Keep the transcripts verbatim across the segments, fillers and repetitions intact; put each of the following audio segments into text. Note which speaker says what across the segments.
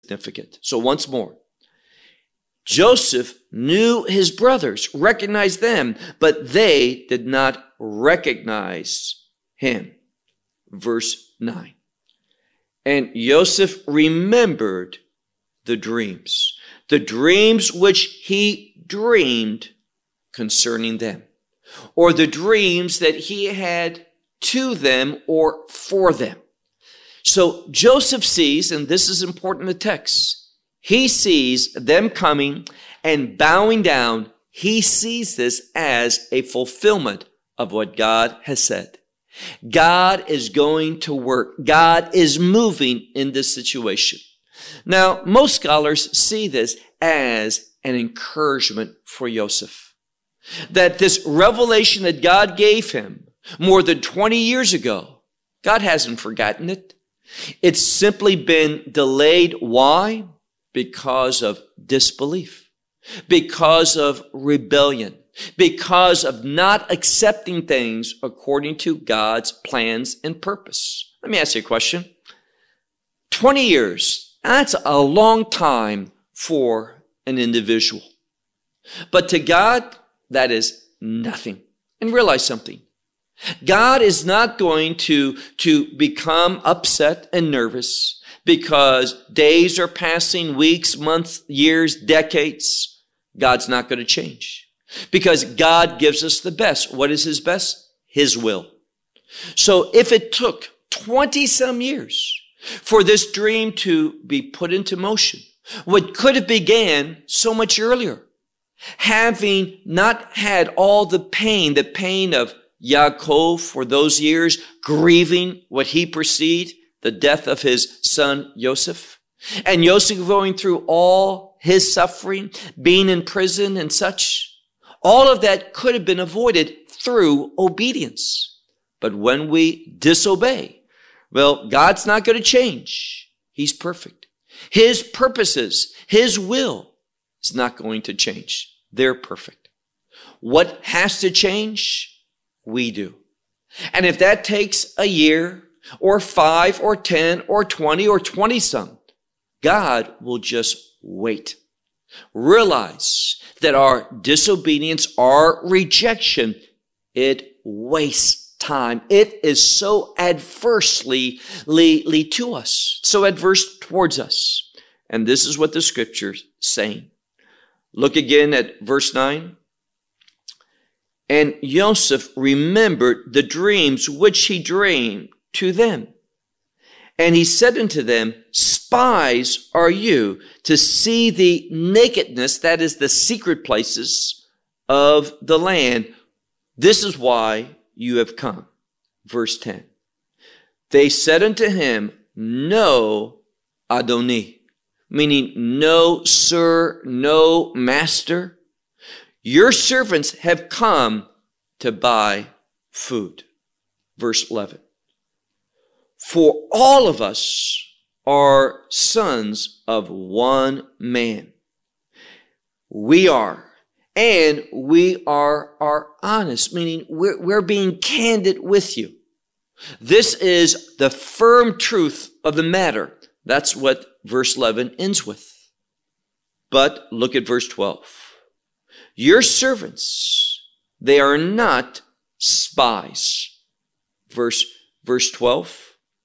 Speaker 1: significant. So once more, Joseph knew his brothers, recognized them, but they did not recognize him. Verse nine. And Joseph remembered the dreams, the dreams which he dreamed concerning them, or the dreams that he had to them or for them. So Joseph sees, and this is important in the text, he sees them coming and bowing down. He sees this as a fulfillment of what God has said. God is going to work. God is moving in this situation. Now, most scholars see this as an encouragement for Joseph. That this revelation that God gave him more than twenty years ago, God hasn't forgotten it. It's simply been delayed. Why? Because of disbelief, because of rebellion, because of not accepting things according to God's plans and purpose. Let me ask you a question. twenty years, that's a long time for an individual. But to God, that is nothing. And realize something. God is not going to, to become upset and nervous because days are passing, weeks, months, years, decades. God's not going to change because God gives us the best. What is his best? His will. So if it took twenty some years for this dream to be put into motion, what could have began so much earlier, having not had all the pain, the pain of Yaakov for those years, grieving what he perceived, the death of his son Joseph, and Joseph going through all his suffering, being in prison and such. All of that could have been avoided through obedience. But when we disobey, well, God's not going to change. He's perfect. His purposes, his will is not going to change. They're perfect. What has to change? We do. And if that takes a year or five or ten or twenty or twenty some, God will just wait. Realize that our disobedience, our rejection, it wastes time. It is so adversely to us, so adverse towards us. And this is what the scripture's saying. Look again at verse nine. And Joseph remembered the dreams which he dreamed to them. And he said unto them, spies are you to see the nakedness, that is the secret places of the land. This is why you have come. Verse ten. They said unto him, no, Adoni, meaning no, sir, no, master. Your servants have come to buy food. Verse eleven. For all of us are sons of one man. We are. And we are, are honest, meaning we're, we're being candid with you. This is the firm truth of the matter. That's what verse eleven ends with. But look at verse twelve. Your servants, they are not spies. Verse, verse twelve.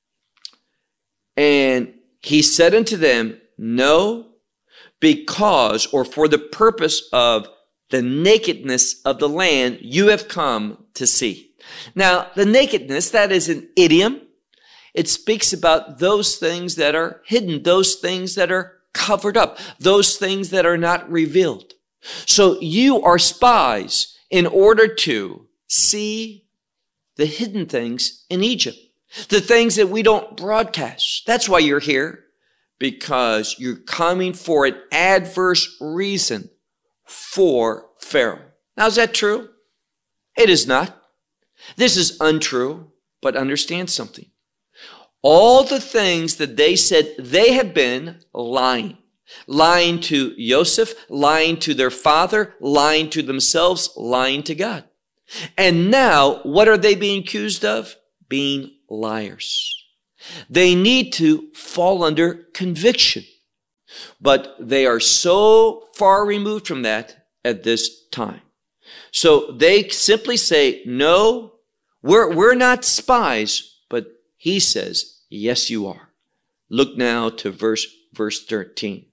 Speaker 1: And he said unto them, no, because, or for the purpose of the nakedness of the land you have come to see. Now, the nakedness, that is an idiom. It speaks about those things that are hidden, those things that are covered up, those things that are not revealed. So you are spies in order to see the hidden things in Egypt, the things that we don't broadcast. That's why you're here, because you're coming for an adverse reason for Pharaoh. Now, is that true? It is not. This is untrue, but understand something. All the things that they said, they have been lying. Lying to Joseph, lying to their father, lying to themselves, lying to God. And now, what are they being accused of? Being liars. They need to fall under conviction. But they are so far removed from that at this time. So they simply say, no, we're, we're not spies, but he says, yes, you are. Look now to verse, verse thirteen.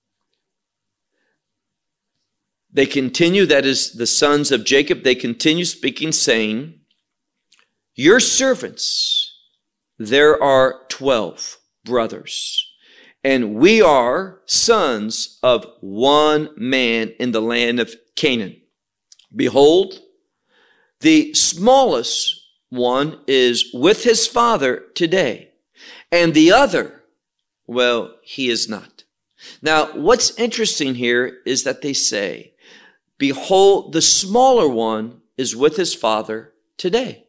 Speaker 1: They continue, that is the sons of Jacob, they continue speaking, saying, your servants, there are twelve brothers, and we are sons of one man in the land of Canaan. Behold, the smallest one is with his father today, and the other, well, he is not. Now, what's interesting here is that they say, behold, the smaller one is with his father today.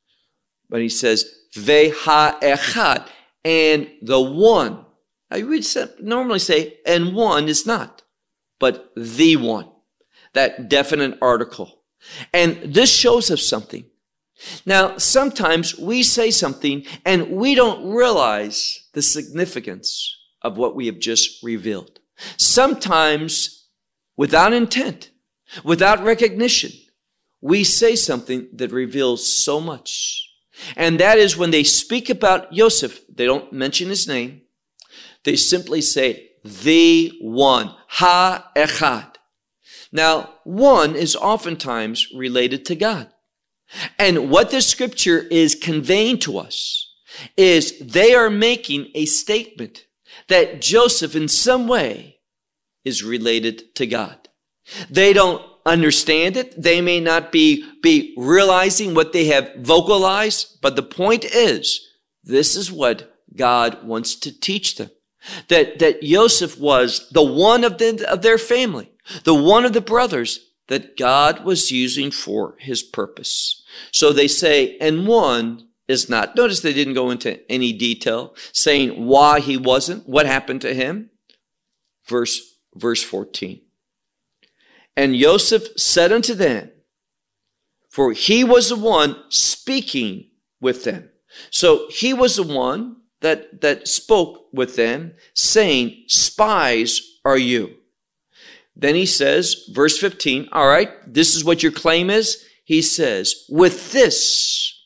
Speaker 1: But he says, ve'ha'echad, and the one. I would normally say, and one is not, but the one. That definite article. And this shows us something. Now, sometimes we say something and we don't realize the significance of what we have just revealed. Sometimes, without intent, without recognition, we say something that reveals so much. And that is when they speak about Joseph, they don't mention his name. They simply say, the one, ha-echad. Now, one is oftentimes related to God. And what this scripture is conveying to us is they are making a statement that Joseph in some way is related to God. They don't understand it. They may not be, be realizing what they have vocalized, but the point is, this is what God wants to teach them. That, that Joseph was the one of, the, of their family, the one of the brothers that God was using for his purpose. So they say, and one is not. Notice they didn't go into any detail saying why he wasn't, what happened to him. Verse, verse fourteen. And Joseph said unto them, for he was the one speaking with them. So he was the one that, that spoke with them, saying, spies are you. Then he says, verse fifteen, all right, this is what your claim is. He says, with this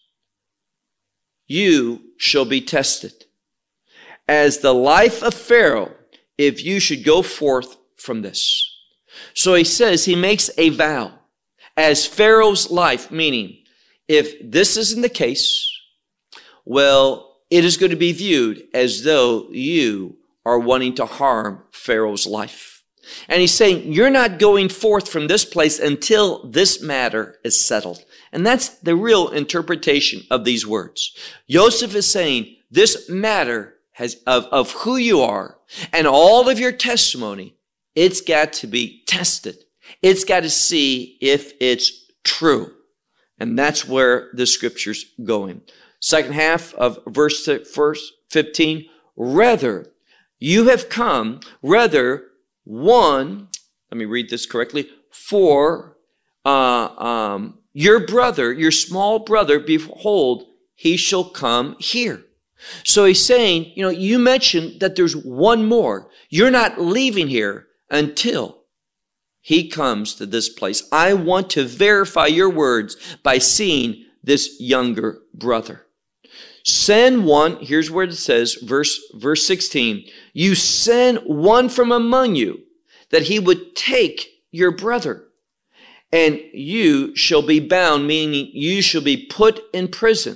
Speaker 1: you shall be tested, as the life of Pharaoh, if you should go forth from this. So he says, he makes a vow as Pharaoh's life, meaning if this isn't the case, well, it is going to be viewed as though you are wanting to harm Pharaoh's life. And he's saying, you're not going forth from this place until this matter is settled. And that's the real interpretation of these words. Joseph is saying, this matter has of, of who you are and all of your testimony, it's got to be tested. It's got to see if it's true. And that's where the scripture's going. Second half of verse fifteen, rather, you have come, rather, one, let me read this correctly, for uh, um, your brother, your small brother, behold, he shall come here. So he's saying, you know, you mentioned that there's one more. You're not leaving here until he comes to this place. I want to verify your words by seeing this younger brother. Send one, here's where it says, verse, verse sixteen, you send one from among you that he would take your brother, and you shall be bound, meaning you shall be put in prison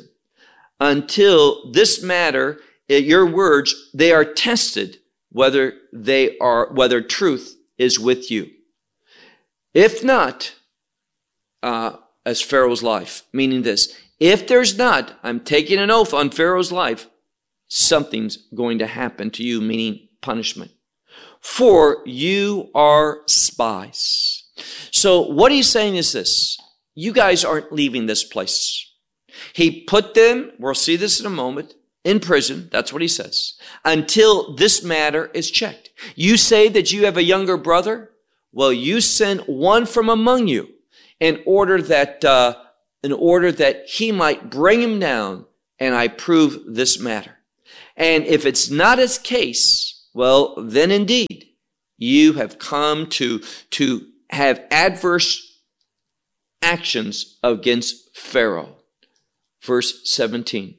Speaker 1: until this matter, your words, they are tested, whether they are, whether truth is with you. If not, uh, as Pharaoh's life, meaning this, if there's not, I'm taking an oath on Pharaoh's life, something's going to happen to you, meaning punishment. For you are spies. So what he's saying is this, you guys aren't leaving this place. He put them, we'll see this in a moment, in prison, that's what he says, until this matter is checked. You say that you have a younger brother? Well, you send one from among you in order that, uh, in order that he might bring him down and I prove this matter. And if it's not his case, well, then indeed, you have come to, to have adverse actions against Pharaoh. Verse seventeen.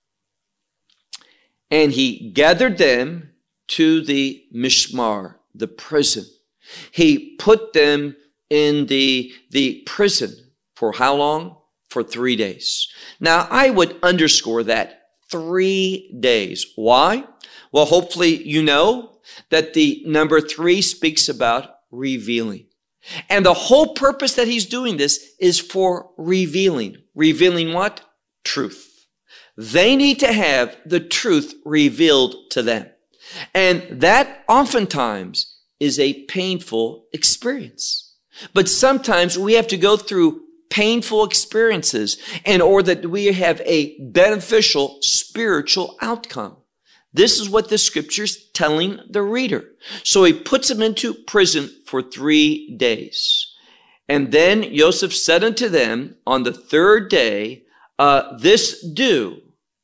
Speaker 1: And he gathered them to the Mishmar, the prison. He put them in the, the prison for how long? For three days. Now, I would underscore that three days. Why? Well, hopefully you know that the number three speaks about revealing. And the whole purpose that he's doing this is for revealing. Revealing what? Truth. They need to have the truth revealed to them. And that oftentimes is a painful experience. But sometimes we have to go through painful experiences in order that we have a beneficial spiritual outcome. This is what the scripture's telling the reader. So he puts him into prison for three days. And then Joseph said unto them on the third day, uh, this do,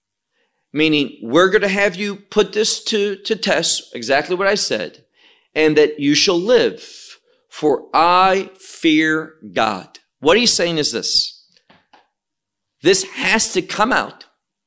Speaker 1: meaning we're going to have you put this to, to test, exactly what I said, and that you shall live, for I fear God. What he's saying is this. This has to come out.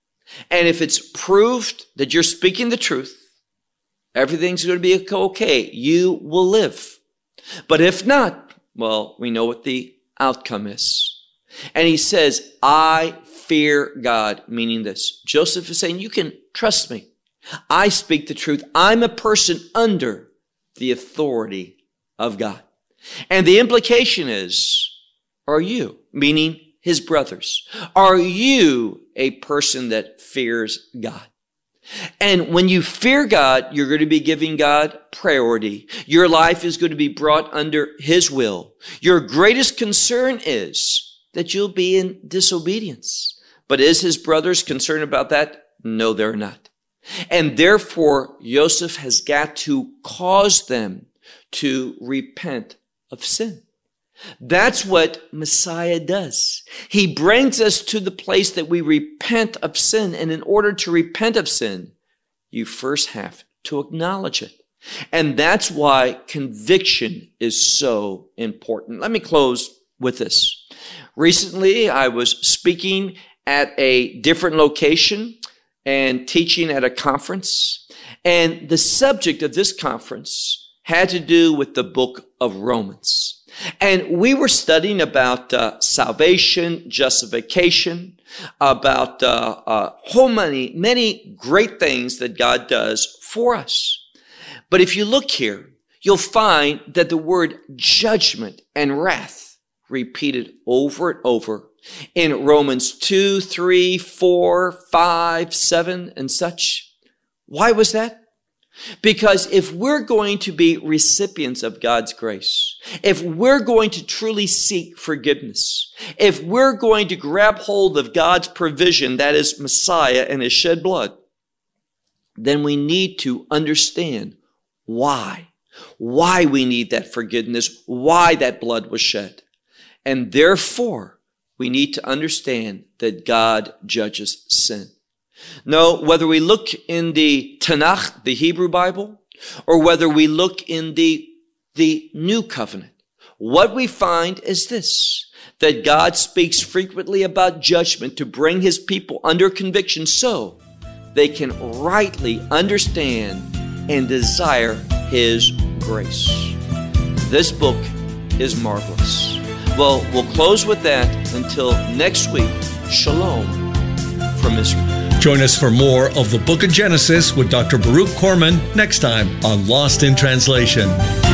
Speaker 1: And if it's proved that you're speaking the truth, everything's going to be okay. You will live. But if not, well, we know what the outcome is. And he says, I fear God, meaning this. Joseph is saying, you can trust me. I speak the truth. I'm a person under the authority of God. And the implication is, are you, meaning his brothers, are you a person that fears God? And when you fear God, you're going to be giving God priority. Your life is going to be brought under his will. Your greatest concern is that you'll be in disobedience. But is his brothers concerned about that? No, they're not. And therefore, Joseph has got to cause them to repent of sin. That's what Messiah does. He brings us to the place that we repent of sin. And in order to repent of sin, you first have to acknowledge it. And that's why conviction is so important. Let me close with this. Recently, I was speaking at a different location and teaching at a conference. And the subject of this conference had to do with the book of Romans. And we were studying about uh, salvation, justification, about uh, uh, whole many, many great things that God does for us. But if you look here, you'll find that the word judgment and wrath repeated over and over in Romans two, three, four, five, seven, and such. Why was that? Because if we're going to be recipients of God's grace, if we're going to truly seek forgiveness, if we're going to grab hold of God's provision, that is Messiah and his shed blood, then we need to understand why. Why we need that forgiveness, why that blood was shed. And therefore, we need to understand that God judges sin. No, whether we look in the Tanakh, the Hebrew Bible, or whether we look in the, the New Covenant, what we find is this, that God speaks frequently about judgment to bring his people under conviction so they can rightly understand and desire his grace. This book is marvelous. Well, we'll close with that until next week. Shalom from Israel.
Speaker 2: Join us for more of the Book of Genesis with Doctor Baruch Korman next time on Lost in Translation.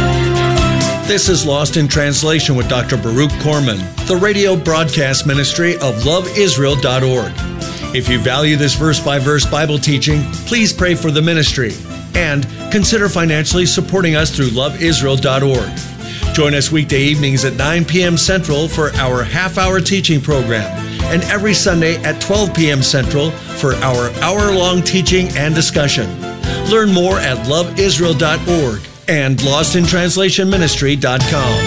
Speaker 2: This is Lost in Translation with Doctor Baruch Korman, the radio broadcast ministry of love israel dot org. If you value this verse-by-verse Bible teaching, please pray for the ministry and consider financially supporting us through love israel dot org. Join us weekday evenings at nine p.m. Central for our half-hour teaching program, and every Sunday at twelve p.m. Central for our hour-long teaching and discussion. Learn more at love israel dot org and lost in translation ministry dot com.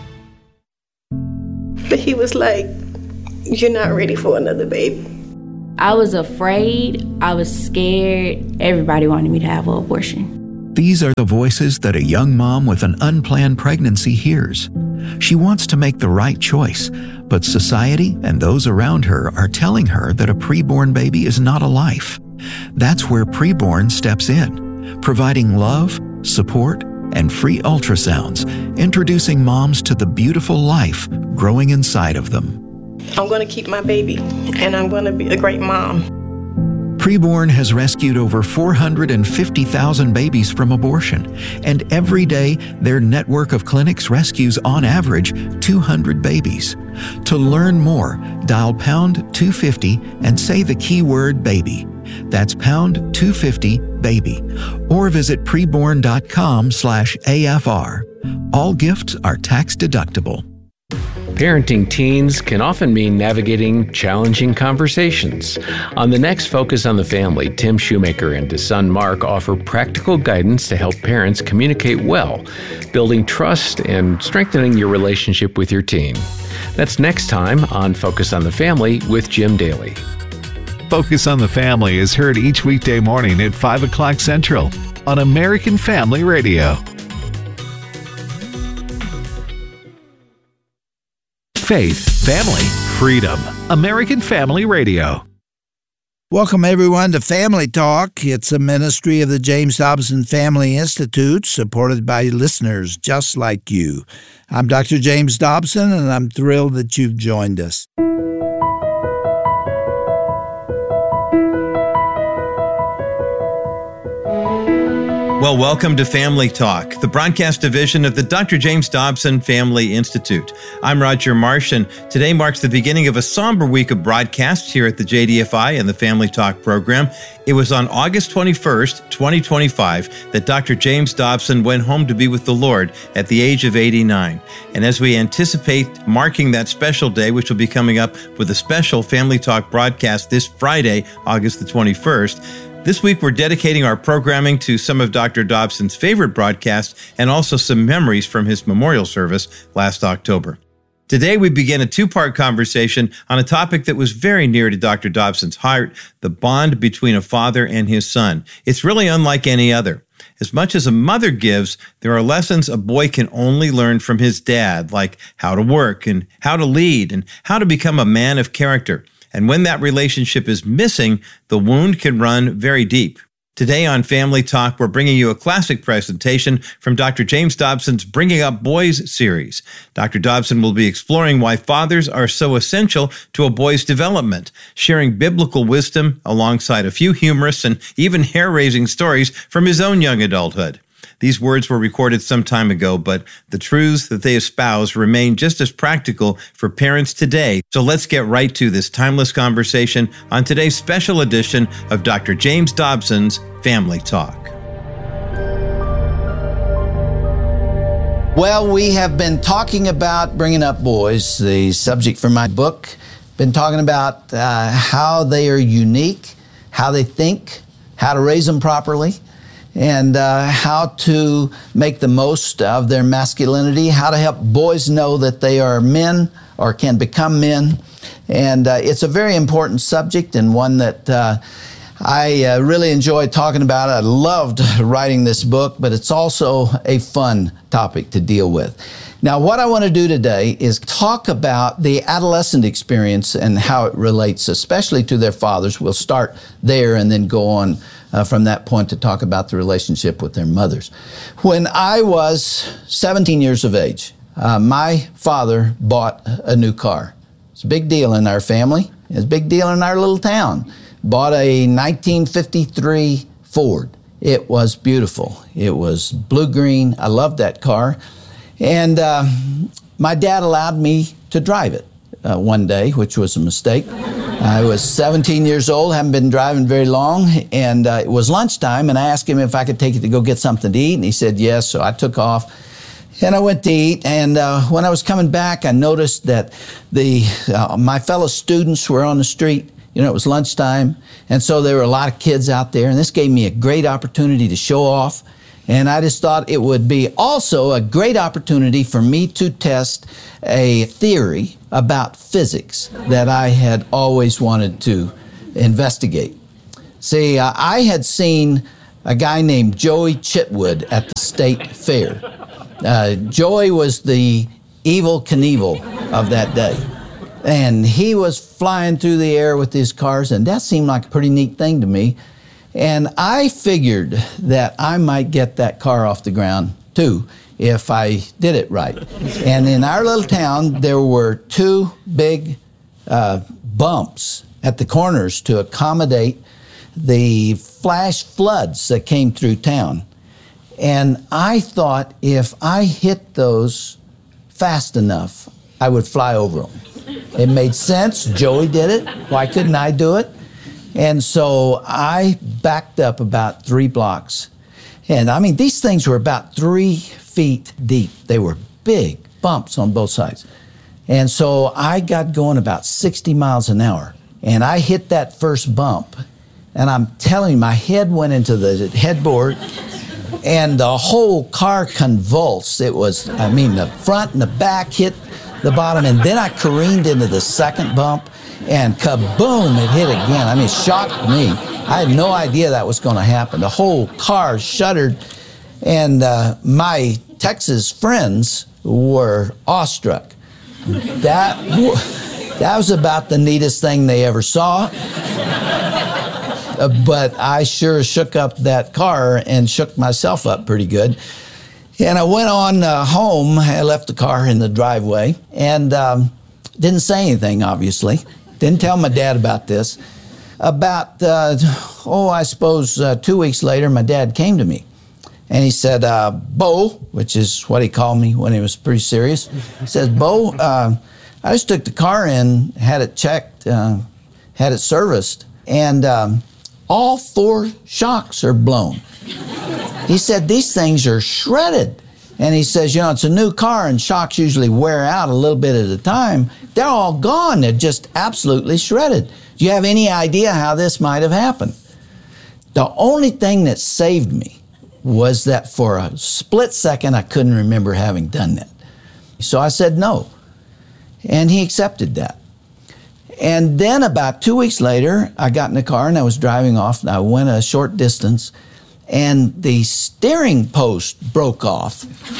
Speaker 3: But he was like, you're not ready for another baby. I was afraid. I was scared. Everybody wanted me to have an abortion.
Speaker 4: These are the voices that a young mom with an unplanned pregnancy hears. She wants to make the right choice, but society and those around her are telling her that a preborn baby is not a life. That's where Preborn steps in, providing love, support, and free ultrasounds, introducing moms to the beautiful life growing inside of them.
Speaker 5: I'm going to keep my baby, and I'm going to be a great mom.
Speaker 4: Preborn has rescued over four hundred fifty thousand babies from abortion, and every day their network of clinics rescues on average two hundred babies. To learn more, dial pound two fifty and say the keyword baby. That's pound two fifty baby, or visit preborn.com slash AFR. All gifts are tax deductible.
Speaker 6: Parenting teens can often mean navigating challenging conversations. On the next Focus on the Family, Tim Shoemaker and his son Mark offer practical guidance to help parents communicate well, building trust and strengthening your relationship with your teen. That's next time on Focus on the Family with Jim Daly.
Speaker 7: Focus on the Family is heard each weekday morning at five o'clock Central on American Family Radio. Faith, family, freedom. American Family Radio.
Speaker 8: Welcome, everyone, to Family Talk. It's a ministry of the James Dobson Family Institute, supported by listeners just like you. I'm Doctor James Dobson, and I'm thrilled that you've joined us.
Speaker 9: Well, welcome to Family Talk, the broadcast division of the Doctor James Dobson Family Institute. I'm Roger Marsh, and today marks the beginning of a somber week of broadcasts here at the J D F I and the Family Talk program. It was on August twenty-first, twenty twenty-five, that Doctor James Dobson went home to be with the Lord at the age of eighty-nine. And as we anticipate marking that special day, which will be coming up with a special Family Talk broadcast this Friday, August the twenty-first, this week, we're dedicating our programming to some of Doctor Dobson's favorite broadcasts and also some memories from his memorial service last October. Today, we begin a two-part conversation on a topic that was very near to Doctor Dobson's heart, the bond between a father and his son. It's really unlike any other. As much as a mother gives, there are lessons a boy can only learn from his dad, like how to work and how to lead and how to become a man of character. And when that relationship is missing, the wound can run very deep. Today on Family Talk, we're bringing you a classic presentation from Doctor James Dobson's Bringing Up Boys series. Doctor Dobson will be exploring why fathers are so essential to a boy's development, sharing biblical wisdom alongside a few humorous and even hair-raising stories from his own young adulthood. These words were recorded some time ago, but the truths that they espouse remain just as practical for parents today. So let's get right to this timeless conversation on today's special edition of Doctor James Dobson's Family Talk.
Speaker 8: Well, we have been talking about bringing up boys, the subject for my book. Been talking about uh, how they are unique, how they think, how to raise them properly, and uh, how to make the most of their masculinity, how to help boys know that they are men or can become men. And uh, it's a very important subject and one that uh, I uh, really enjoy talking about. I loved writing this book, but it's also a fun topic to deal with. Now, what I want to do today is talk about the adolescent experience and how it relates, especially to their fathers. We'll start there and then go on Uh, from that point to talk about the relationship with their mothers. When I was seventeen years of age, uh, my father bought a new car. It's a big deal in our family. It's a big deal in our little town. Bought a nineteen fifty-three Ford. It was beautiful. It was blue-green. I loved that car. And uh, my dad allowed me to drive it uh, one day, which was a mistake. I was seventeen years old, haven't been driving very long, and uh, it was lunchtime, and I asked him if I could take it to go get something to eat, and he said yes, so I took off, and I went to eat, and uh, when I was coming back, I noticed that the uh, my fellow students were on the street. You know, it was lunchtime, and so there were a lot of kids out there, and this gave me a great opportunity to show off, and I just thought it would be also a great opportunity for me to test a theory about physics that I had always wanted to investigate. See, uh, I had seen a guy named Joey Chitwood at the state fair. Uh, Joey was the Evel Knievel of that day. And he was flying through the air with his cars, and that seemed like a pretty neat thing to me. And I figured that I might get that car off the ground too if I did it right. And in our little town, there were two big uh, bumps at the corners to accommodate the flash floods that came through town. And I thought if I hit those fast enough, I would fly over them. It made sense. Joey did it. Why couldn't I do it? And so I backed up about three blocks. And I mean, these things were about three feet deep. They were big bumps on both sides. And so I got going about sixty miles an hour. And I hit that first bump. And I'm telling you, my head went into the headboard. And the whole car convulsed. It was, I mean, the front and the back hit the bottom, and then I careened into the second bump, and kaboom, it hit again. I mean, it shocked me. I had no idea that was going to happen. The whole car shuddered, and uh, my Texas friends were awestruck. That, that was about the neatest thing they ever saw. Uh, but I sure shook up that car and shook myself up pretty good. And I went on uh, home. I left the car in the driveway and um, didn't say anything, obviously. Didn't tell my dad about this. About, uh, oh, I suppose uh, two weeks later, my dad came to me. And he said, uh, Bo, which is what he called me when he was pretty serious. He says, Bo, uh, I just took the car in, had it checked, uh, had it serviced, and um, all four shocks are blown. He said, these things are shredded. And he says, you know, it's a new car and shocks usually wear out a little bit at a time. They're all gone. They're just absolutely shredded. Do you have any idea how this might have happened? The only thing that saved me was that for a split second, I couldn't remember having done that. So I said no. And he accepted that. And then about two weeks later, I got in the car and I was driving off. And I went a short distance. And the steering post broke off.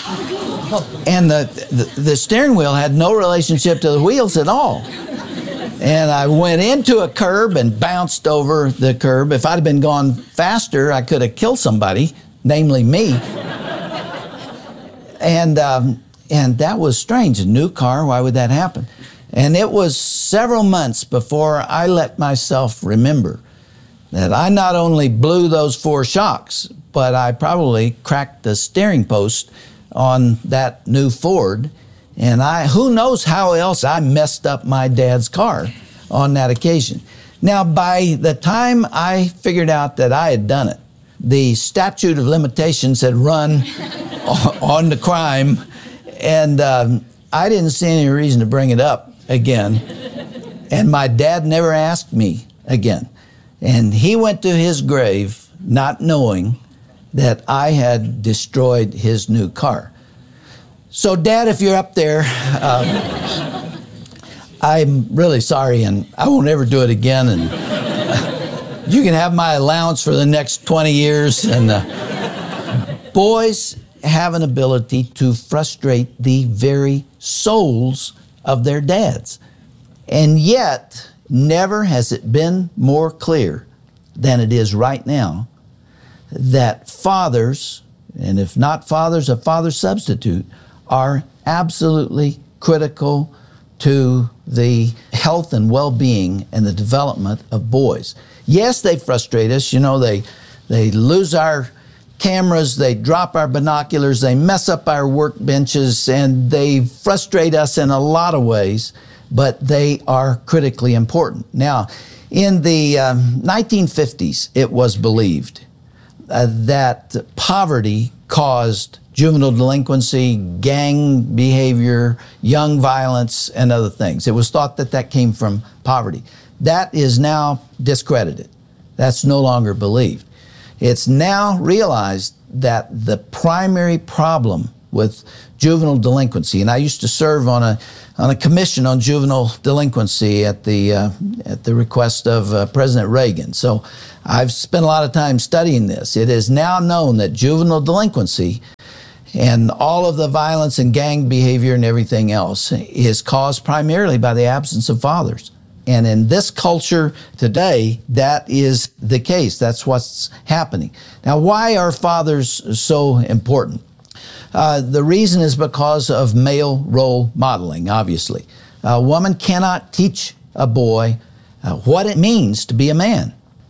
Speaker 8: And the, the, the steering wheel had no relationship to the wheels at all. And I went into a curb and bounced over the curb. If I'd have been gone faster, I could have killed somebody, namely me. And, um, and that was strange. A new car, why would that happen? And it was several months before I let myself remember that I not only blew those four shocks, but I probably cracked the steering post on that new Ford. And I, who knows how else I messed up my dad's car on that occasion. Now, by the time I figured out that I had done it, the statute of limitations had run on the crime, and um, I didn't see any reason to bring it up again. And my dad never asked me again. And he went to his grave not knowing that I had destroyed his new car. So, Dad, if you're up there, uh, I'm really sorry, and I won't ever do it again. And uh, you can have my allowance for the next twenty years. And uh, boys have an ability to frustrate the very souls of their dads. And yet, never has it been more clear than it is right now that fathers, and if not fathers, a father substitute, are absolutely critical to the health and well-being and the development of boys. Yes, they frustrate us. You know, they, they lose our cameras, they drop our binoculars, they mess up our workbenches, and they frustrate us in a lot of ways. But they are critically important. Now, in the um, nineteen fifties, it was believed uh, that poverty caused juvenile delinquency, gang behavior, young violence, and other things. It was thought that that came from poverty. That is now discredited. That's no longer believed. It's now realized that the primary problem with juvenile delinquency. And I used to serve on a on a commission on juvenile delinquency at the uh, at the request of uh, President Reagan. So I've spent a lot of time studying this. It is now known that juvenile delinquency and all of the violence and gang behavior and everything else is caused primarily by the absence of fathers. And in this culture today, that is the case. That's what's happening. Now, why are fathers so important? Uh, the reason is because of male role modeling, obviously. A woman cannot teach a boy uh, what it means to be a man.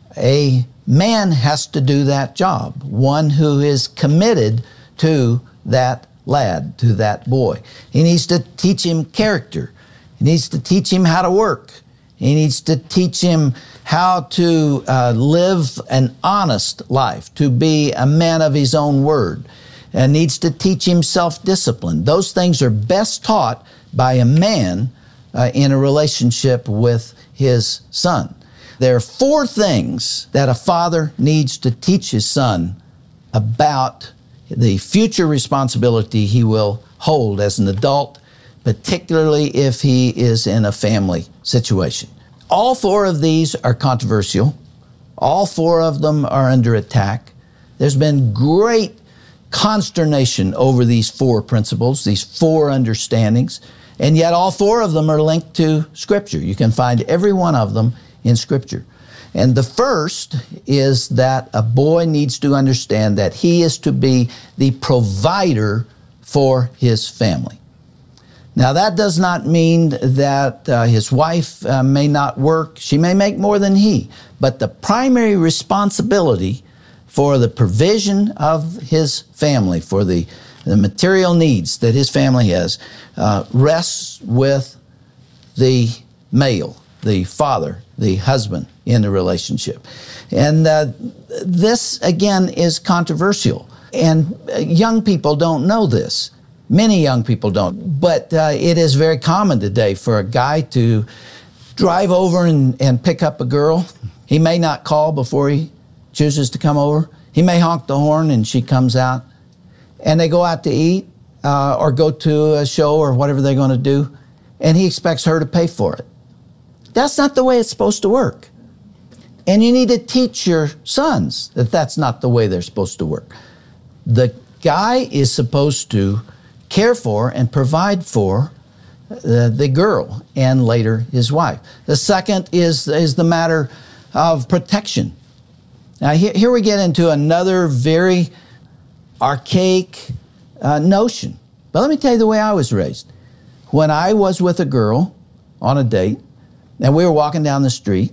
Speaker 8: A man has to do that job, one who is committed to that lad, to that boy. He needs to teach him character. He needs to teach him how to work. He needs to teach him how to uh, live an honest life, to be a man of his own word, and needs to teach him self-discipline. Those things are best taught by a man uh, in a relationship with his son. There are four things that a father needs to teach his son about the future responsibility he will hold as an adult, particularly if he is in a family situation. All four of these are controversial. All four of them are under attack. There's been great consternation over these four principles, these four understandings, and yet all four of them are linked to Scripture. You can find every one of them in Scripture. And the first is that a boy needs to understand that he is to be the provider for his family. Now, that does not mean that uh, his wife uh, may not work. She may make more than he. But the primary responsibility for the provision of his family, for the, the material needs that his family has, uh, rests with the male, the father, the husband in the relationship. And uh, this, again, is controversial. And uh, young people don't know this. Many young people don't, but uh, it is very common today for a guy to drive over and, and pick up a girl. He may not call before he chooses to come over. He may honk the horn and she comes out, and they go out to eat uh, or go to a show or whatever they're going to do, and he expects her to pay for it. That's not the way it's supposed to work. And you need to teach your sons that that's not the way they're supposed to work. The guy is supposed to care for and provide for the, the girl and later his wife. The second is, is the matter of protection. Now here, here we get into another very archaic uh, notion. But let me tell you the way I was raised. When I was with a girl on a date and we were walking down the street,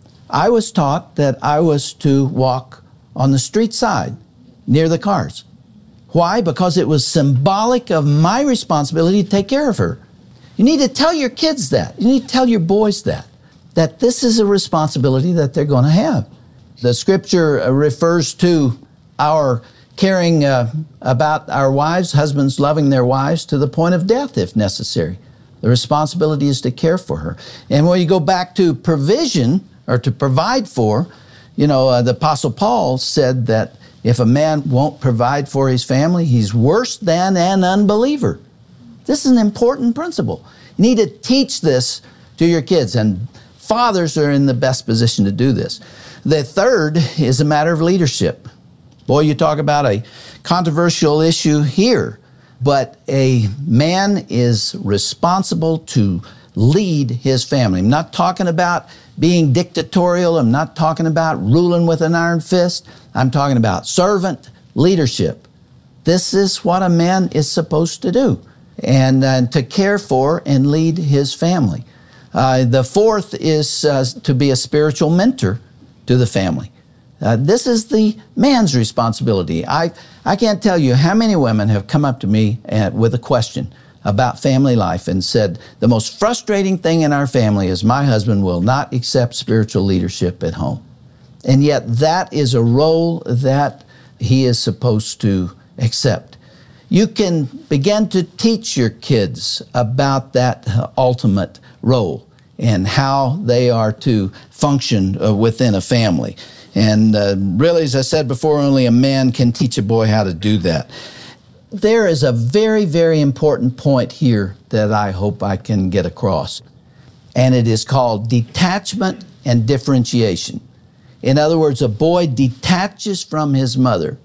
Speaker 8: I was taught that I was to walk on the street side near the cars. Why? Because it was symbolic of my responsibility to take care of her. You need to tell your kids that. You need to tell your boys that, that this is a responsibility that they're going to have. The Scripture refers to our caring uh, about our wives, husbands loving their wives to the point of death if necessary. The responsibility is to care for her. And when you go back to provision or to provide for, you know, uh, the Apostle Paul said that if a man won't provide for his family, he's worse than an unbeliever. This is an important principle. You need to teach this to your kids, and fathers are in the best position to do this. The third is a matter of leadership. Boy, you talk about a controversial issue here, but a man is responsible to lead his family. I'm not talking about being dictatorial. I'm not talking about ruling with an iron fist. I'm talking about servant leadership. This is what a man is supposed to do, and uh, to care for and lead his family. Uh, the fourth is uh, to be a spiritual mentor to the family. Uh, this is the man's responsibility. I, I can't tell you how many women have come up to me uh, with a question about family life and said, the most frustrating thing in our family is my husband will not accept spiritual leadership at home. And yet that is a role that he is supposed to accept. You can begin to teach your kids about that ultimate role and how they are to function uh, within a family. And uh, really, as I said before, only a man can teach a boy how to do that. there is a very, very important point here that I hope I can get across, and it is called detachment and differentiation. In other words, a boy detaches from his mother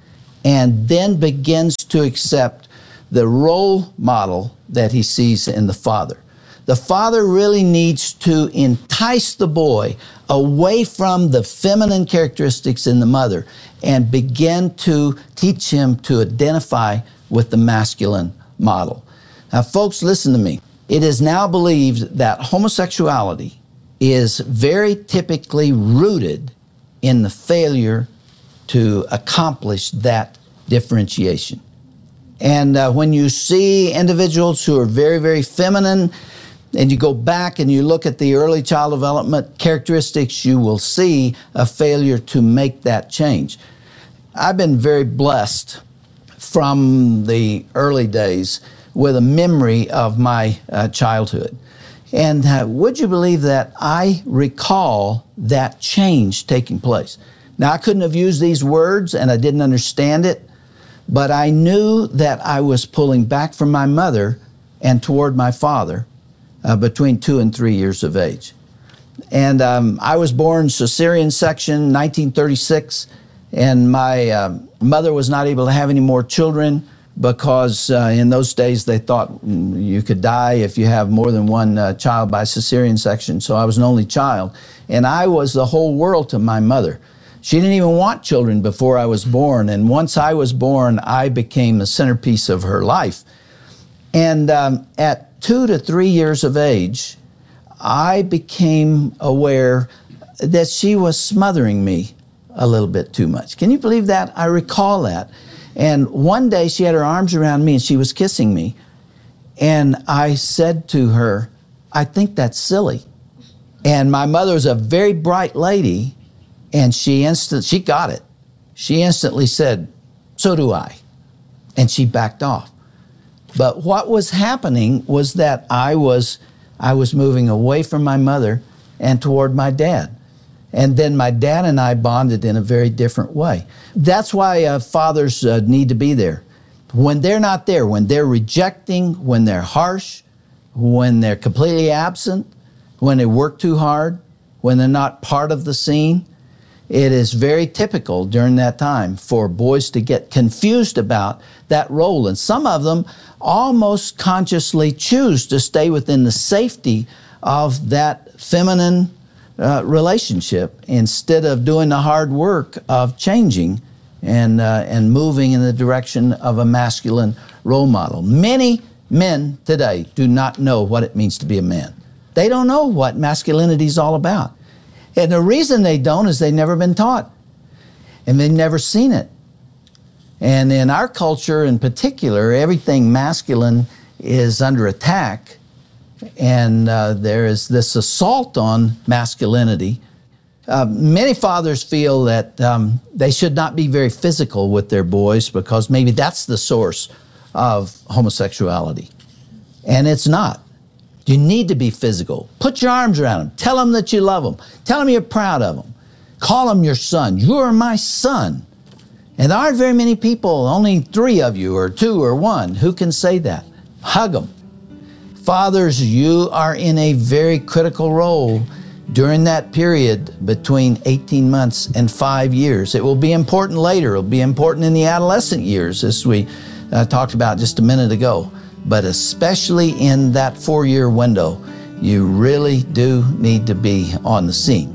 Speaker 8: and then begins to accept the role model that he sees in the father. The father really needs to entice the boy away from the feminine characteristics in the mother and begin to teach him to identify with the masculine model. Now, folks, listen to me. It is now believed that homosexuality is very typically rooted in the failure to accomplish that differentiation. And uh, when you see individuals who are very, very feminine, and you go back and you look at the early child development characteristics, you will see a failure to make that change. I've been very blessed from the early days with a memory of my uh, childhood. And uh, would you believe that I recall that change taking place? Now, I couldn't have used these words and I didn't understand it, but I knew that I was pulling back from my mother and toward my father uh, between two and three years of age. And um, I was born cesarean section, nineteen thirty-six, and my uh, mother was not able to have any more children because uh, in those days they thought you could die if you have more than one uh, child by cesarean section. So I was an only child, and I was the whole world to my mother. She didn't even want children before I was born, and once I was born, I became the centerpiece of her life. And um, at two to three years of age, I became aware that she was smothering me a little bit too much. Can you believe that? I recall that. And one day she had her arms around me and she was kissing me. And I said to her, I think that's silly. And my mother was a very bright lady, and she instant she got it. She instantly said, so do I. And she backed off. But what was happening was that I was I was moving away from my mother and toward my dad. And then my dad and I bonded in a very different way. That's why uh, fathers uh, need to be there. When they're not there, when they're rejecting, when they're harsh, when they're completely absent, when they work too hard, when they're not part of the scene, it is very typical during that time for boys to get confused about that role. And some of them almost consciously choose to stay within the safety of that feminine uh, relationship instead of doing the hard work of changing and, uh, and moving in the direction of a masculine role model. Many men today do not know what it means to be a man. They don't know what masculinity is all about. And the reason they don't is they've never been taught, and they've never seen it. And in our culture in particular, everything masculine is under attack, and uh, there is this assault on masculinity. Uh, many fathers feel that um, they should not be very physical with their boys because maybe that's the source of homosexuality. And it's not. You need to be physical. Put your arms around them. Tell them that you love them. Tell them you're proud of them. Call them your son. You are my son. And there aren't very many people, only three of you or two or one, who can say that. Hug them. Fathers, you are in a very critical role during that period between eighteen months and five years. It will be important later. It will be important in the adolescent years, as we uh, talked about just a minute ago. But especially in that four-year window, you really do need to be on the scene.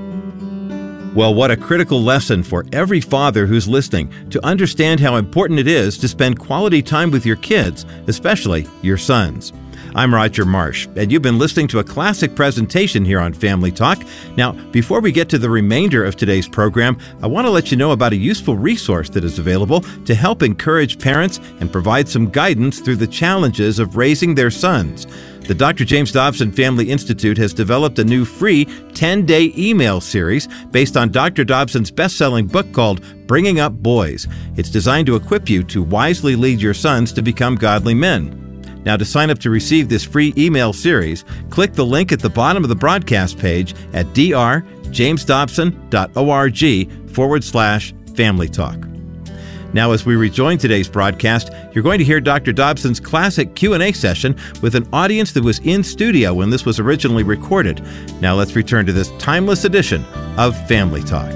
Speaker 9: Well, what a critical lesson for every father who's listening to understand how important it is to spend quality time with your kids, especially your sons. I'm Roger Marsh, and you've been listening to a classic presentation here on Family Talk. Now, before we get to the remainder of today's program, I want to let you know about a useful resource that is available to help encourage parents and provide some guidance through the challenges of raising their sons. The Doctor James Dobson Family Institute has developed a new free ten-day email series based on Doctor Dobson's best-selling book called Bringing Up Boys. It's designed to equip you to wisely lead your sons to become godly men. Now, to sign up to receive this free email series, click the link at the bottom of the broadcast page at drjamesdobson.org forward slash family talk. Now, as we rejoin today's broadcast, you're going to hear Doctor Dobson's classic Q and A session with an audience that was in studio when this was originally recorded. Now, let's return to this timeless edition of Family Talk.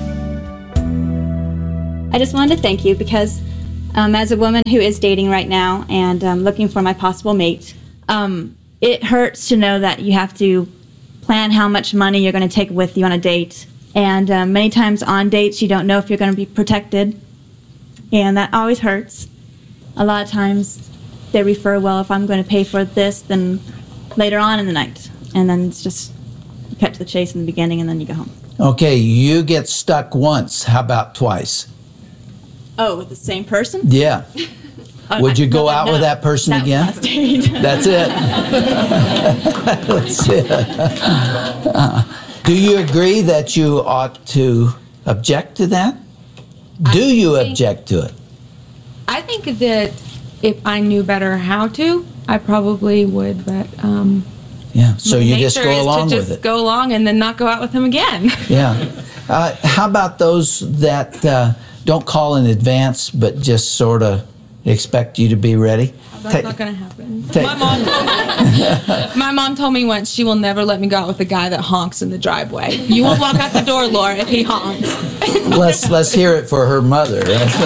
Speaker 10: I just wanted to thank you because um, as a woman who is dating right now and um, looking for my possible mate, um, it hurts to know that you have to plan how much money you're going to take with you on a date. And um, many times on dates, you don't know if you're going to be protected. And that always hurts. A lot of times they refer, well, if I'm going to pay for this, then later on in the night. And then it's just you cut to the chase in the beginning and then you go home. Okay, you get stuck once. How about twice? Oh, with the same person? Yeah. Oh, would you go out no, with that person that again? That's it. That's it. Uh, do you agree that you ought to object to that? Do I you think, object to it?
Speaker 11: I think that if I knew better how to, I probably would, but um, yeah. So you just go along with it. Just go along and then not go out with him again. Yeah. Uh, how about those that uh, don't call in advance, but just sort of expect you to be ready? That's take, not going to happen. Take, my mom told me. My mom told me once she will never let me go out with a guy that honks in the driveway. You won't walk out the door, Laura, if he honks. let's let's hear it for her mother.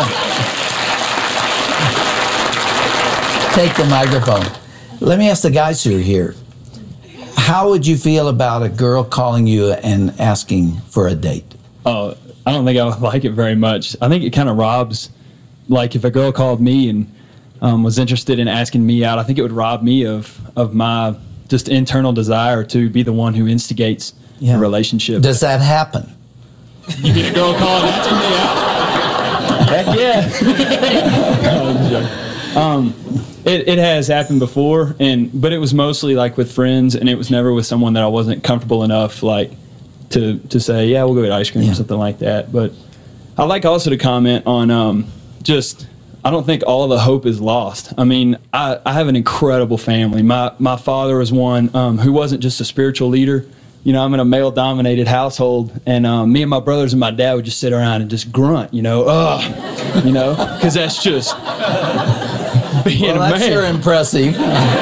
Speaker 11: Take the microphone. Let me ask the guys who are here. How would you feel about a girl calling you and asking for a date? Oh, I don't think I would like it very much. I think it kind of robs, like if a girl called me and um, was interested in asking me out, I think it would rob me of, of my just internal desire to be the one who instigates yeah. a relationship. Does that happen? You get a girl call and asking me out? Heck yeah. um, it, it has happened before, and but it was mostly like with friends, and it was never with someone that I wasn't comfortable enough like to, to say, yeah, we'll go get ice cream yeah. or something like that. But I'd like also to comment on um, just, I don't think all the hope is lost. I mean, I, I have an incredible family. My my father was one um, who wasn't just a spiritual leader. You know, I'm in a male-dominated household, and um, me and my brothers and my dad would just sit around and just grunt, you know, ugh, you know, because that's just being well, a that's man. Sure impressive.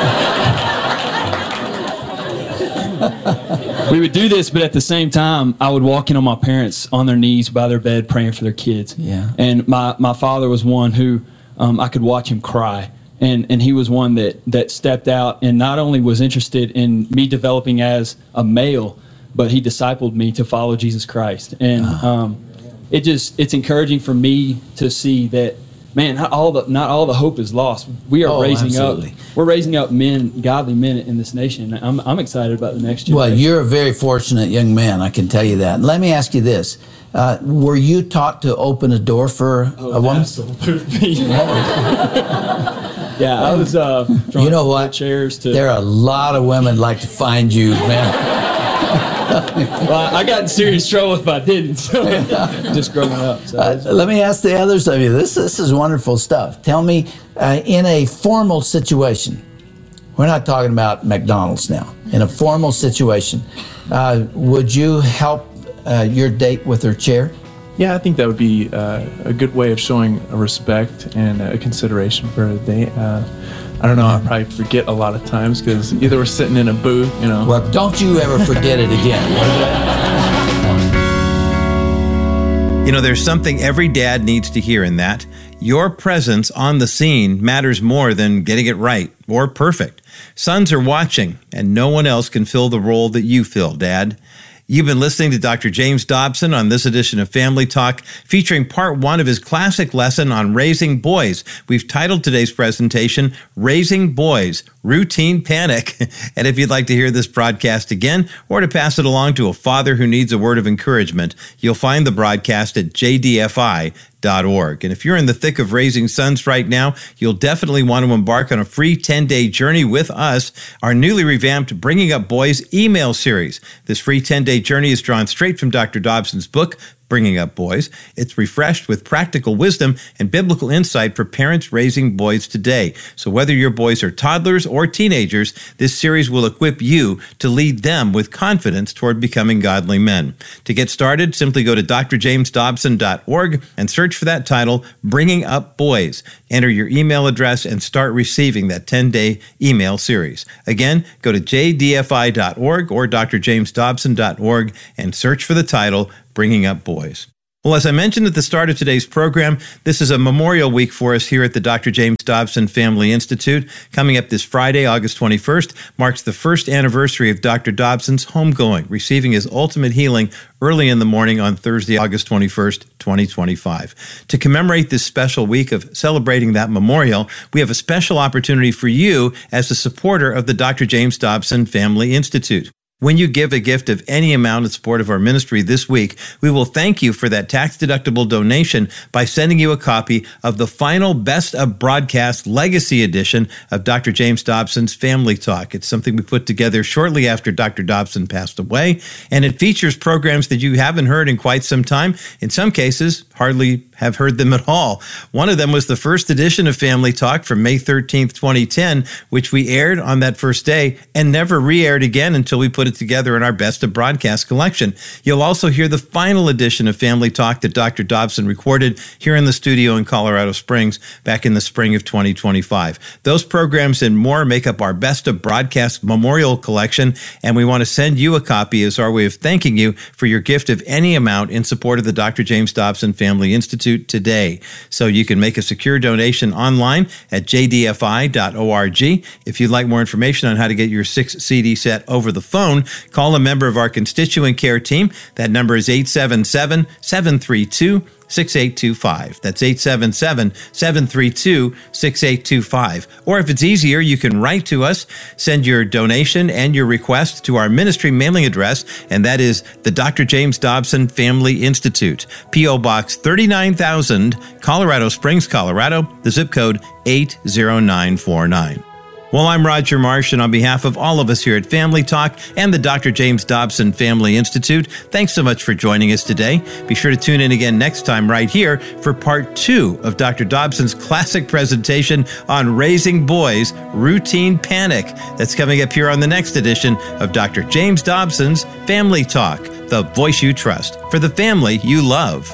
Speaker 11: We would do this, but at the same time, I would walk in on my parents on their knees by their bed praying for their kids. Yeah. And my, my father was one who um, I could watch him cry. And and he was one that, that stepped out and not only was interested in me developing as a male, but he discipled me to follow Jesus Christ. And um, it just it's encouraging for me to see that, man, not all the not all the hope is lost. We are oh, raising absolutely. up we're raising up men, godly men in this nation. I'm I'm excited about the next generation. Well, you're a very fortunate young man, I can tell you that. Let me ask you this. Uh, were you taught to open a door for oh, a woman? Absolutely. Yeah, I was uh, you know what? Chairs to... There are a lot of women like to find you, man. Well, I got in serious trouble if I didn't, so just growing up. So uh, let me ask the others of you. This this is wonderful stuff. Tell me, uh, in a formal situation, we're not talking about McDonald's now. In a formal situation, uh, would you help uh, your date with her chair? Yeah, I think that would be uh, a good way of showing a respect and a consideration for a date. Uh, I don't know, I probably forget a lot of times because either we're sitting in a booth, you know. Well, don't you ever forget it again.
Speaker 9: You know, there's something every dad needs to hear in that. Your presence on the scene matters more than getting it right or perfect. Sons are watching, and no one else can fill the role that you fill, Dad. You've been listening to Doctor James Dobson on this edition of Family Talk, featuring part one of his classic lesson on raising boys. We've titled today's presentation, Raising Boys, Routine Panic. And if you'd like to hear this broadcast again or to pass it along to a father who needs a word of encouragement, you'll find the broadcast at j d f i dot org. And if you're in the thick of raising sons right now, you'll definitely want to embark on a free ten-day journey with us, our newly revamped Bringing Up Boys email series. This free ten-day journey is drawn straight from Doctor Dobson's book, Bringing Up Boys. It's refreshed with practical wisdom and biblical insight for parents raising boys today. So whether your boys are toddlers or teenagers, this series will equip you to lead them with confidence toward becoming godly men. To get started, simply go to d r james dobson dot org and search for that title, Bringing Up Boys. Enter your email address and start receiving that ten-day email series. Again, go to j d f i dot org or d r james dobson dot org and search for the title, Bringing Up Boys. Well, as I mentioned at the start of today's program, this is a Memorial Week for us here at the Doctor James Dobson Family Institute. Coming up this Friday, August twenty-first, marks the first anniversary of Doctor Dobson's homegoing, receiving his ultimate healing early in the morning on Thursday, August twenty-first, twenty twenty-five. To commemorate this special week of celebrating that memorial, we have a special opportunity for you as a supporter of the Doctor James Dobson Family Institute. When you give a gift of any amount in support of our ministry this week, we will thank you for that tax-deductible donation by sending you a copy of the final Best of Broadcast Legacy Edition of Doctor James Dobson's Family Talk. It's something we put together shortly after Doctor Dobson passed away, and it features programs that you haven't heard in quite some time. In some cases, hardly have heard them at all. One of them was the first edition of Family Talk from May thirteenth, twenty ten, which we aired on that first day and never re-aired again until we put it together in our Best of Broadcast collection. You'll also hear the final edition of Family Talk that Doctor Dobson recorded here in the studio in Colorado Springs back in the spring of twenty twenty-five. Those programs and more make up our Best of Broadcast Memorial Collection, and we want to send you a copy as our way of thanking you for your gift of any amount in support of the Doctor James Dobson Family Institute today. So you can make a secure donation online at j d f i dot org. If you'd like more information on how to get your six C D set over the phone, call a member of our constituent care team. That number is eight seven seven, seven three two, six eight two five. That's eight seven seven, seven three two, six eight two five. Or if it's easier, you can write to us, send your donation and your request to our ministry mailing address, and that is the Doctor James Dobson Family Institute, P O Box thirty-nine thousand, Colorado Springs, Colorado, the zip code eight zero nine four nine. Well, I'm Roger Marsh, and on behalf of all of us here at Family Talk and the Doctor James Dobson Family Institute, thanks so much for joining us today. Be sure to tune in again next time right here for part two of Doctor Dobson's classic presentation on raising boys, routine panic. That's coming up here on the next edition of Doctor James Dobson's Family Talk, the voice you trust for the family you love.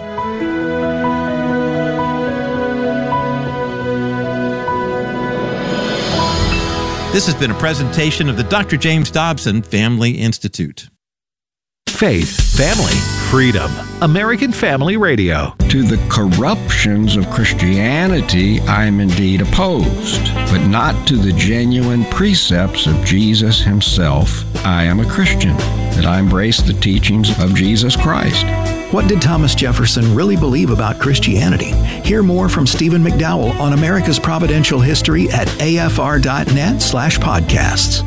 Speaker 9: This has been a presentation of the Doctor James Dobson Family Institute.
Speaker 7: Faith, family, freedom. American Family Radio.
Speaker 12: To the corruptions of Christianity, I am indeed opposed, but not to the genuine precepts of Jesus himself. I am a Christian, that I embrace the teachings of Jesus Christ.
Speaker 4: What did Thomas Jefferson really believe about Christianity? Hear more from Stephen McDowell on America's Providential History at a f r dot net slash podcasts.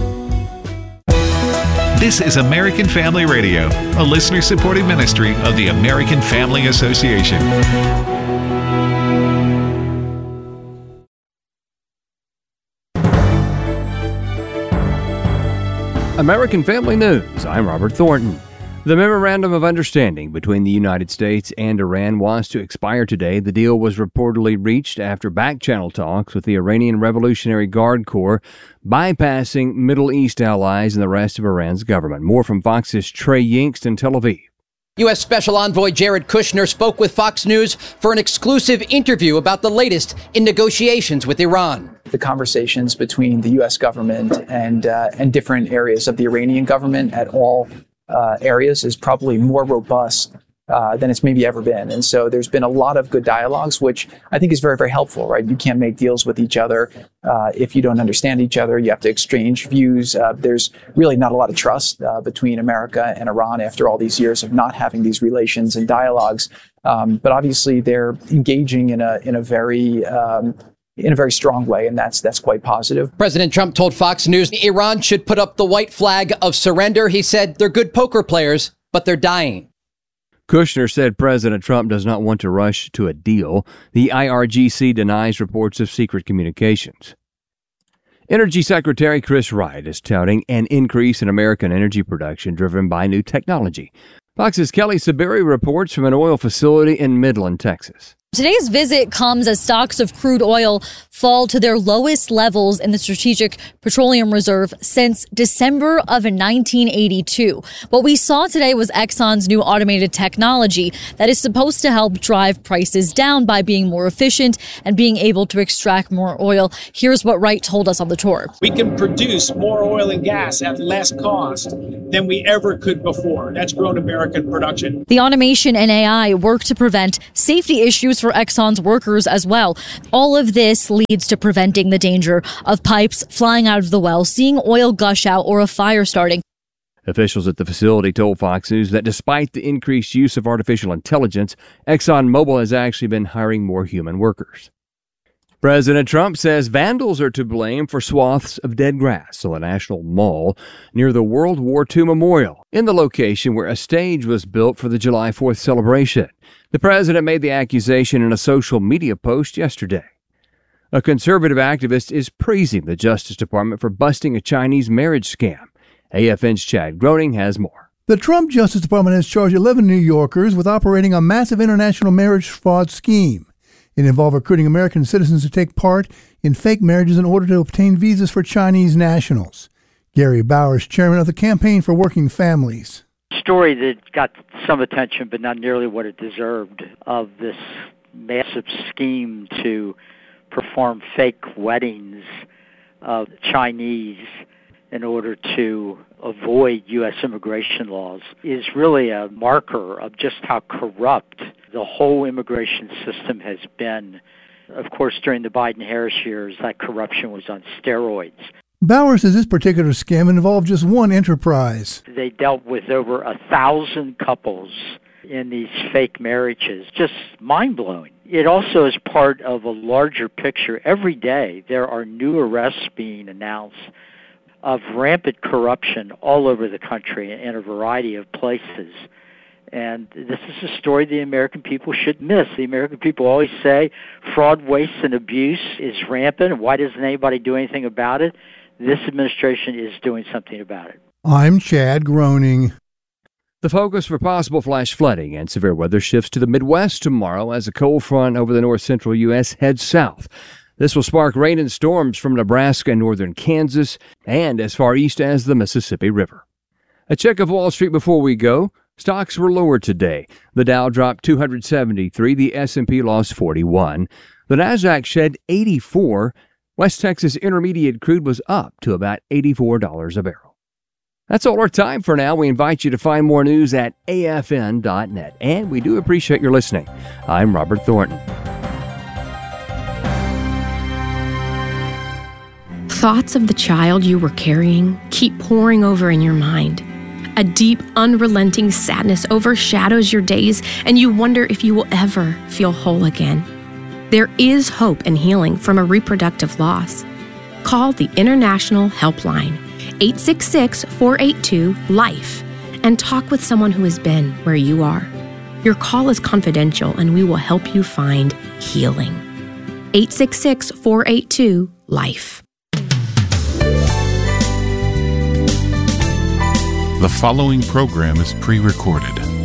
Speaker 7: This is American Family Radio, a listener-supported ministry of the American Family Association.
Speaker 13: American Family News. I'm Robert Thornton. The Memorandum of Understanding between the United States and Iran was to expire today. The deal was reportedly reached after back-channel talks with the Iranian Revolutionary Guard Corps, bypassing Middle East allies and the rest of Iran's government. More from Fox's Trey Yingst in Tel Aviv.
Speaker 14: U S. Special Envoy Jared Kushner spoke with Fox News for an exclusive interview about the latest in negotiations with Iran.
Speaker 15: The conversations between the U S government and uh, and different areas of the Iranian government at all uh, areas is probably more robust uh, than it's maybe ever been. And so there's been a lot of good dialogues, which I think is very, very helpful, right? You can't make deals with each other uh, if you don't understand each other. You have to exchange views. Uh, there's really not a lot of trust uh, between America and Iran after all these years of not having these relations and dialogues. Um, but obviously they're engaging in a in a very um, in a very strong way, and that's that's quite positive.
Speaker 14: President Trump told Fox News Iran should put up the white flag of surrender. He said they're good poker players, but they're dying.
Speaker 13: Kushner said President Trump does not want to rush to a deal. The I R G C denies reports of secret communications. Energy Secretary Chris Wright is touting an increase in American energy production driven by new technology. Fox's Kelly Saberi reports from an oil facility in Midland, Texas.
Speaker 16: Today's visit comes as stocks of crude oil fall to their lowest levels in the Strategic Petroleum Reserve since December of nineteen eighty-two. What we saw today was Exxon's new automated technology that is supposed to help drive prices down by being more efficient and being able to extract more oil. Here's what Wright told us on the tour.
Speaker 17: We can produce more oil and gas at less cost than we ever could before. That's grown American production.
Speaker 16: The automation and A I work to prevent safety issues for Exxon's workers as well. All of this leads to preventing the danger of pipes flying out of the well, seeing oil gush out, or a fire starting.
Speaker 13: Officials at the facility told Fox News that despite the increased use of artificial intelligence, ExxonMobil has actually been hiring more human workers. President Trump says vandals are to blame for swaths of dead grass on the National Mall near the World War Two Memorial, in the location where a stage was built for the July fourth celebration. The president made the accusation in a social media post yesterday. A conservative activist is praising the Justice Department for busting a Chinese marriage scam. A F N's Chad Groening has more.
Speaker 18: The Trump Justice Department has charged eleven New Yorkers with operating a massive international marriage fraud scheme. It involved recruiting American citizens to take part in fake marriages in order to obtain visas for Chinese nationals. Gary Bowers, chairman of the Campaign for Working Families.
Speaker 19: Story that got some attention, but not nearly what it deserved, of this massive scheme to perform fake weddings of Chinese in order to avoid U S immigration laws, is really a marker of just how corrupt the whole immigration system has been. Of course, during the Biden-Harris years, that corruption was on steroids.
Speaker 18: Bauer says this particular scam involved just one enterprise.
Speaker 19: They dealt with over a thousand couples in these fake marriages. Just mind-blowing. It also is part of a larger picture. Every day there are new arrests being announced of rampant corruption all over the country in a variety of places. And this is a story the American people should miss. The American people always say fraud, waste, and abuse is rampant. Why doesn't anybody do anything about it? This administration is doing something about it.
Speaker 18: I'm Chad Groening.
Speaker 13: The focus for possible flash flooding and severe weather shifts to the Midwest tomorrow as a cold front over the north central U S heads south. This will spark rain and storms from Nebraska and northern Kansas and as far east as the Mississippi River. A check of Wall Street before we go. Stocks were lower today. The Dow dropped two hundred seventy-three. The S and P lost forty-one. The Nasdaq shed eighty-four. West Texas Intermediate crude was up to about eighty-four dollars a barrel. That's all our time for now. We invite you to find more news at A F N dot net. And we do appreciate your listening. I'm Robert Thornton.
Speaker 20: Thoughts of the child you were carrying keep pouring over in your mind. A deep, unrelenting sadness overshadows your days, and you wonder if you will ever feel whole again. There is hope and healing from a reproductive loss. Call the International Helpline, eight six six, four eight two, LIFE, and talk with someone who has been where you are. Your call is confidential, and we will help you find healing. eight six six, four eight two, LIFE.
Speaker 21: The following program is pre-recorded.